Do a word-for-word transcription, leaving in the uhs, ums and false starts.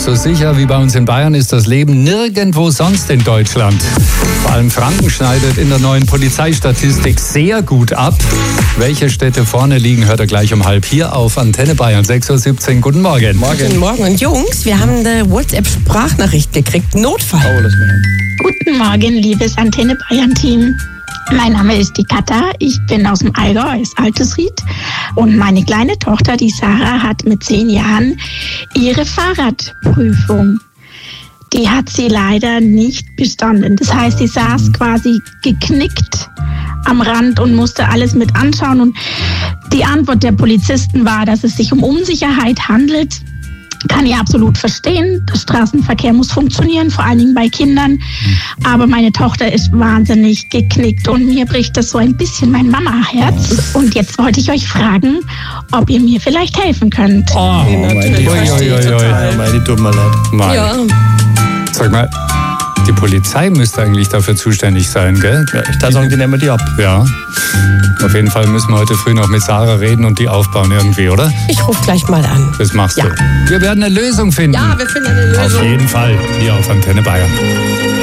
So sicher wie bei uns in Bayern ist das Leben nirgendwo sonst in Deutschland. Vor allem Franken schneidet in der neuen Polizeistatistik sehr gut ab. Welche Städte vorne liegen, hört er gleich um halb hier auf Antenne Bayern sechs Uhr siebzehn. Guten Morgen. Morgen. Guten Morgen. Und Jungs, wir haben eine WhatsApp-Sprachnachricht gekriegt. Notfall. Oh, lass mich hin. Guten Morgen, liebes Antenne Bayern-Team. Mein Name ist die Katha, ich bin aus dem Allgäu, aus Altesried. Und meine kleine Tochter, die Sarah, hat mit zehn Jahren ihre Fahrradprüfung. Die hat sie leider nicht bestanden. Das heißt, sie saß quasi geknickt am Rand und musste alles mit anschauen. Und die Antwort der Polizisten war, dass es sich um Unsicherheit handelt. Kann ich absolut verstehen. Der Straßenverkehr muss funktionieren, vor allen Dingen bei Kindern. Aber meine Tochter ist wahnsinnig geknickt und mir bricht das so ein bisschen mein Mama-Herz. Und jetzt wollte ich euch fragen, ob ihr mir vielleicht helfen könnt. Oh, Nee, natürlich. ui, ui, ui, ui. Ja, meine, tut mir leid. Mann. Ja. Sag mal, die Polizei müsste eigentlich dafür zuständig sein, gell? Ja, ich darf sagen, die nehmen die ab. Ja. Auf jeden Fall müssen wir heute früh noch mit Sarah reden und die aufbauen irgendwie, oder? Ich rufe gleich mal an. Das machst Ja. du. Wir werden eine Lösung finden. Ja, wir finden eine Lösung. Auf jeden Fall hier auf Antenne Bayern.